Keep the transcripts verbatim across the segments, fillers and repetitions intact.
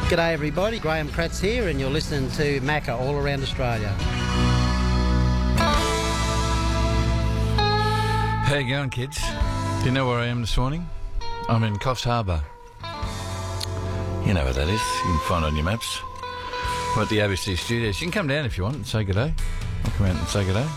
G'day everybody, Graham Kratz here and you're listening to Macca all around Australia. How you going, kids? Do you know where I am this morning? I'm in Coffs Harbour. You know where that is. You can find it on your maps. I'm at the A B C studios. You can come down if you want and say good day. I'll come out and say good day.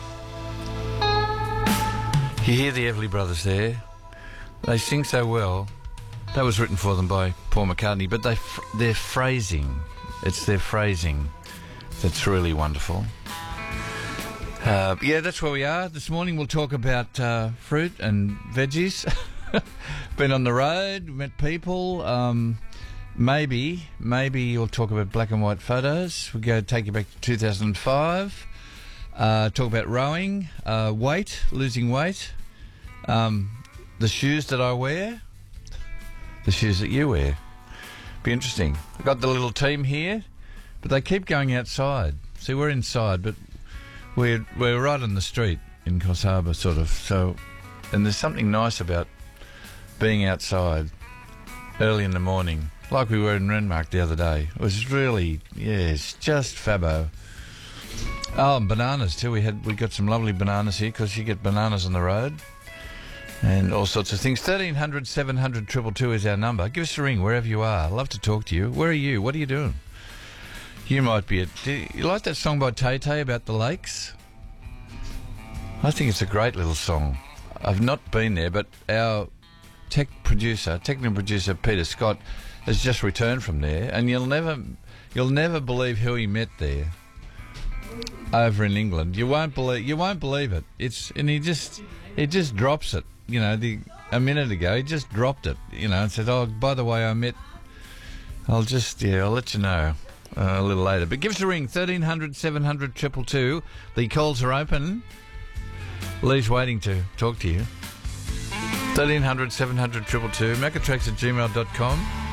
You hear the Everly Brothers there. They sing so well. That was written for them by Paul McCartney, but they their phrasing, it's their phrasing that's really wonderful. Uh, yeah, that's where we are. This morning we'll talk about uh, fruit and veggies. Been on the road, met people. Um, maybe, maybe we'll talk about black and white photos. We'll go take you back to two thousand five. Uh, talk about rowing, uh, weight, losing weight, um, the shoes that I wear. The shoes that you wear. Be interesting. We've got the little team here, but they keep going outside. See, we're inside, but we're we're right on the street in Coffs Harbour, sort of. So, and there's something nice about being outside early in the morning, like we were in Renmark the other day. It was really, yeah, it's just fabbo. Oh, and bananas too. We had we got some lovely bananas here because you get bananas on the road. And all sorts of things. thirteen hundred, seven hundred, two two two is our number. Give us a ring wherever you are. I'd love to talk to you. Where are you? What are you doing? You might be at... Do you like that song by Tay Tay about the lakes? I think it's a great little song. I've not been there, but our tech producer, technical producer Peter Scott, has just returned from there, and you'll never, you'll never believe who he met there. Over in England, you won't believe. You won't believe it. It's and he just, he just drops it. You know, the a minute ago he just dropped it. You know, and said, "Oh, by the way, I met." I'll just, yeah, I'll let you know uh, a little later. But give us a ring, thirteen hundred, seven hundred, two two two. The calls are open. Lee's waiting to talk to you. thirteen hundred, seven hundred, two two two. Maccatracks at gmail dot com.